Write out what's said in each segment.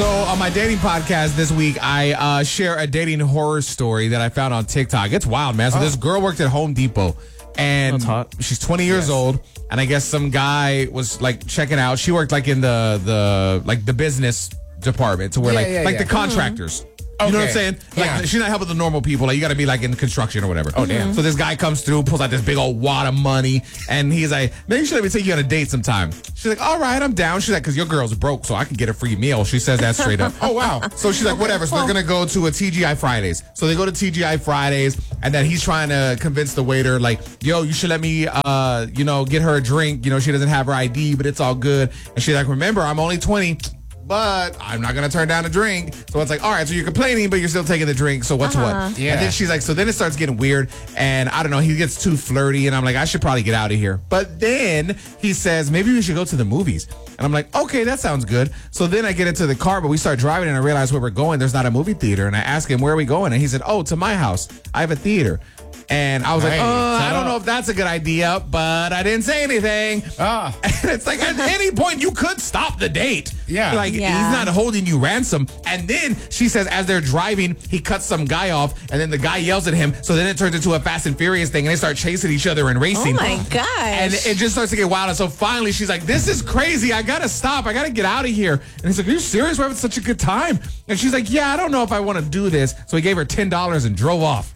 So on my dating podcast this week, I share a dating horror story that I found on TikTok. It's wild, man. So this girl worked at Home Depot, and That's hot. she's 20 years old. And I guess some guy was like checking out. She worked like in the business department, to where the contractors. You know what I'm saying? Like, she's not helping the normal people. Like, you got to be like in construction or whatever. Oh, damn. So this guy comes through, pulls out this big old wad of money, and he's like, maybe you should let me take you on a date sometime. She's like, all right, I'm down. She's like, because your girl's broke, so I can get a free meal. She says that straight up. Oh, wow. So she's like, whatever. So they're going to go to a TGI Fridays. So they go to TGI Fridays, and then he's trying to convince the waiter, like, yo, you should let me, get her a drink. You know, she doesn't have her ID, but it's all good. And she's like, remember, I'm only 20. But I'm not going to turn down a drink. So it's like, all right, so you're complaining, but you're still taking the drink. So what's what? Yeah. And then she's like, so then it starts getting weird. And I don't know, he gets too flirty. And I'm like, I should probably get out of here. But then he says, maybe we should go to the movies. And I'm like, okay, that sounds good. So then I get into the car, but we start driving and I realize where we're going, there's not a movie theater. And I ask him, where are we going? And he said, oh, to my house. I have a theater. And I was like, I don't know if that's a good idea, but I didn't say anything. And it's like, at any point, you could stop the date. Yeah. Like, he's not holding you ransom. And then she says, as they're driving, he cuts some guy off, and then the guy yells at him. So then it turns into a Fast and Furious thing, and they start chasing each other and racing. Oh, my gosh. And it just starts to get wild. And so finally, she's like, this is crazy. I got to stop. I got to get out of here. And he's like, are you serious? We're having such a good time. And she's like, yeah, I don't know if I want to do this. So he gave her $10 and drove off.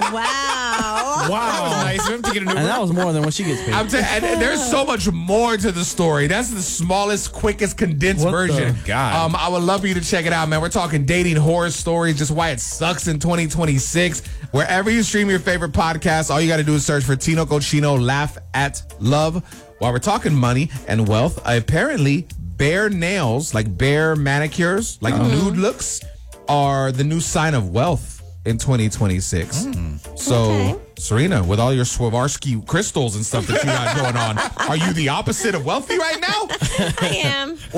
Wow. Wow. Nice of him to get an Uber. And that was more than what she gets paid. And there's so much more to the story. That's the smallest, quickest, condensed version. God. I would love for you to check it out, man. We're talking dating horror stories, just why it sucks in 2026. Wherever you stream your favorite podcast, all you got to do is search for Tino Cochino Laugh at Love. While we're talking money and wealth, apparently bare nails, like bare manicures, like nude looks, are the new sign of wealth in 2026. So, Serena, with all your Swarovski crystals and stuff that you got going on, are you the opposite of wealthy right now? I am. We'll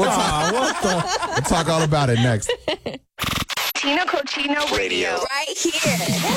talk all about it next. Tino Cochino Radio. Right here.